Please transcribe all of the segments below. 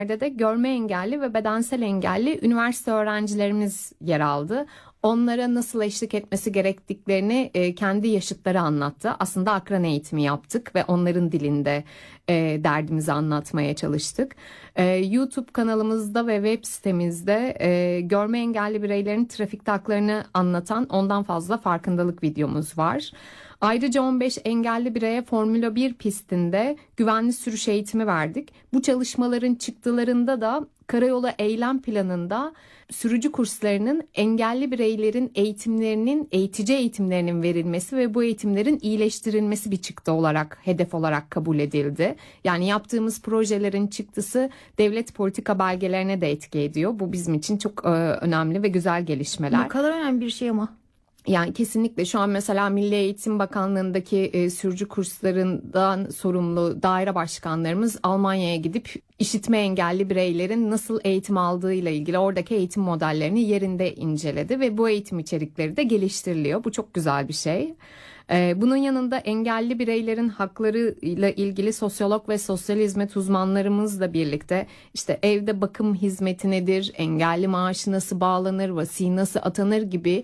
de görme engelli ve bedensel engelli üniversite öğrencilerimiz yer aldı. Onlara nasıl eşlik etmesi gerektiklerini kendi yaşıtları anlattı. Aslında akran eğitimi yaptık ve onların dilinde derdimizi anlatmaya çalıştık. YouTube kanalımızda ve web sitemizde görme engelli bireylerin trafikte haklarını anlatan ondan fazla farkındalık videomuz var. Ayrıca 15 engelli bireye Formula 1 pistinde güvenli sürüş eğitimi verdik. Bu çalışmaların çıktılarında da Karayolu Eylem Planı'nda sürücü kurslarının engelli bireylerin eğitici eğitimlerinin verilmesi ve bu eğitimlerin iyileştirilmesi bir çıktı olarak, hedef olarak kabul edildi. Yani yaptığımız projelerin çıktısı devlet politika belgelerine de etki ediyor. Bu bizim için çok önemli ve güzel gelişmeler. Ne kadar önemli bir şey ama. Yani kesinlikle şu an mesela Milli Eğitim Bakanlığı'ndaki sürücü kurslarından sorumlu daire başkanlarımız Almanya'ya gidip işitme engelli bireylerin nasıl eğitim aldığıyla ilgili oradaki eğitim modellerini yerinde inceledi ve bu eğitim içerikleri de geliştiriliyor. Bu çok güzel bir şey. Bunun yanında engelli bireylerin haklarıyla ilgili sosyolog ve sosyal hizmet uzmanlarımızla birlikte işte evde bakım hizmeti nedir, engelli maaşı nasıl bağlanır, vasi nasıl atanır gibi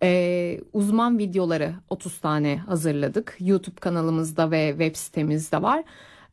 uzman videoları 30 tane hazırladık. YouTube kanalımızda ve web sitemizde var.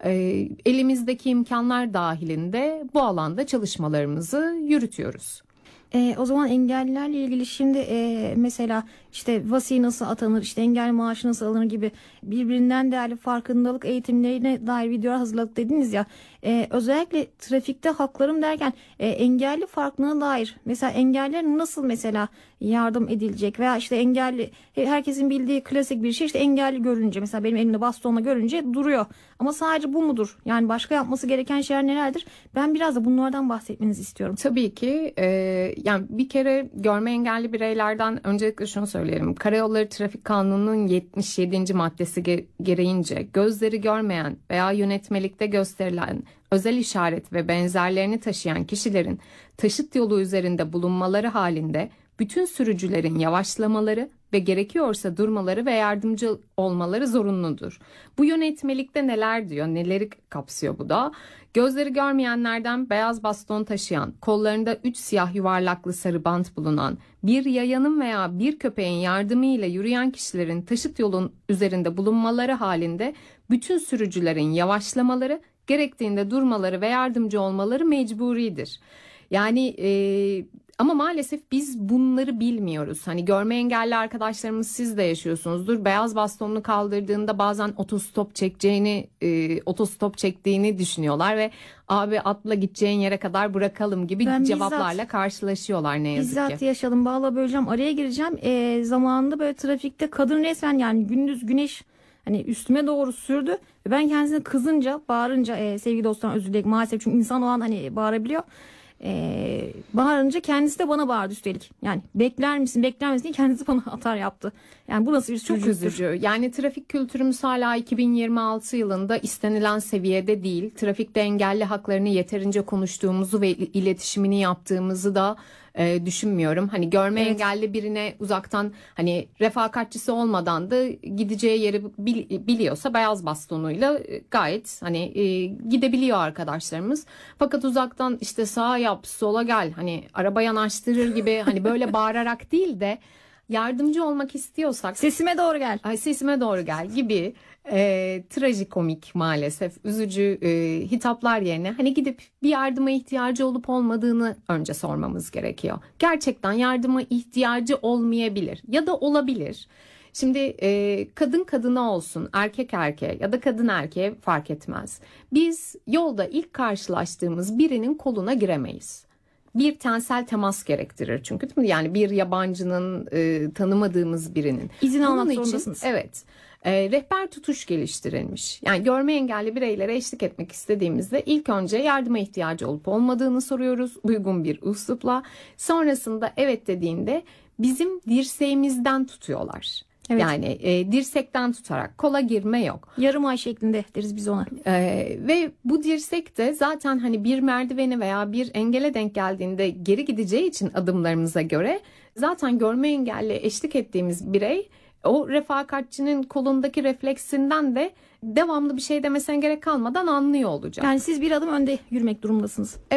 Elimizdeki imkanlar dahilinde bu alanda çalışmalarımızı yürütüyoruz. O zaman engellilerle ilgili şimdi mesela işte vasi nasıl atanır, işte engelli maaşı nasıl alınır gibi birbirinden değerli farkındalık eğitimlerine dair videolar hazırladık dediniz ya. Özellikle trafikte haklarım derken engelli farklılığına dair mesela engelliler nasıl mesela yardım edilecek veya işte engelli herkesin bildiği klasik bir şey işte engelli görünce mesela benim elimde bastonla görünce duruyor. Ama sadece bu mudur? Yani başka yapması gereken şeyler nelerdir? Ben biraz da bunlardan bahsetmenizi istiyorum. Tabii ki yani bir kere görme engelli bireylerden öncelikle şunu söyleyelim. Karayolları Trafik Kanunu'nun 77. maddesi gereğince gözleri görmeyen veya yönetmelikte gösterilen özel işaret ve benzerlerini taşıyan kişilerin taşıt yolu üzerinde bulunmaları halinde bütün sürücülerin yavaşlamaları ve gerekiyorsa durmaları ve yardımcı olmaları zorunludur. Bu yönetmelikte neler diyor, neleri kapsıyor bu da? Gözleri görmeyenlerden beyaz baston taşıyan, kollarında 3 siyah yuvarlaklı sarı bant bulunan, bir yayanın veya bir köpeğin yardımıyla yürüyen kişilerin taşıt yolun üzerinde bulunmaları halinde bütün sürücülerin yavaşlamaları, gerektiğinde durmaları ve yardımcı olmaları mecburidir. Yani ama maalesef biz bunları bilmiyoruz. Hani görme engelli arkadaşlarımız siz de yaşıyorsunuzdur. Beyaz bastonunu kaldırdığında bazen otostop çektiğini düşünüyorlar ve abi atla gideceğin yere kadar bırakalım gibi cevaplarla karşılaşıyorlar ne yazık ki. Bizzat yaşadım. Bağla böleceğim, araya gireceğim. Zamanında böyle trafikte kadın resmen yani gündüz güneş hani üstüme doğru sürdü. Ve ben kendisine kızınca, bağırınca sevgili dostlarım özür dilerim maalesef çünkü insan o an hani bağırabiliyor. Bağırınca kendisi de bana bağırdı üstelik. Yani bekler misin diye kendisi bana atar yaptı. Yani bu nasıl bir çok üzücü. Yani trafik kültürümüz hala 2026 yılında istenilen seviyede değil. Trafikte engelli haklarını yeterince konuştuğumuzu ve iletişimini yaptığımızı da düşünmüyorum. Hani görme engelli birine uzaktan hani refakatçisi olmadan da gideceği yeri biliyorsa beyaz bastonuyla gayet hani gidebiliyor arkadaşlarımız. Fakat uzaktan işte sağa yap, sola gel, hani araba yanaştırır gibi hani böyle bağırarak değil de yardımcı olmak istiyorsak sesime doğru gel gibi trajikomik maalesef üzücü hitaplar yerine hani gidip bir yardıma ihtiyacı olup olmadığını önce sormamız gerekiyor. Gerçekten yardıma ihtiyacı olmayabilir ya da olabilir. Şimdi kadın kadına olsun, erkek erkeğe ya da kadın erkeğe fark etmez. Biz yolda ilk karşılaştığımız birinin koluna giremeyiz. Bir tensel temas gerektirir çünkü değil mi? Yani bir yabancının tanımadığımız birinin. İzin almak zorundasınız. Evet. Rehber tutuş geliştirilmiş. Yani görme engelli bireylere eşlik etmek istediğimizde ilk önce yardıma ihtiyacı olup olmadığını soruyoruz uygun bir üslupla. Sonrasında evet dediğinde bizim dirseğimizden tutuyorlar. Evet. Yani dirsekten tutarak kola girme yok. Yarım ay şeklinde deriz biz ona. Ve bu dirsek de zaten hani bir merdiveni veya bir engele denk geldiğinde geri gideceği için adımlarımıza göre zaten görme engelli eşlik ettiğimiz birey o refakatçinin kolundaki refleksinden de devamlı bir şey demesine gerek kalmadan anlıyor olacak. Yani siz bir adım önde yürümek durumundasınız.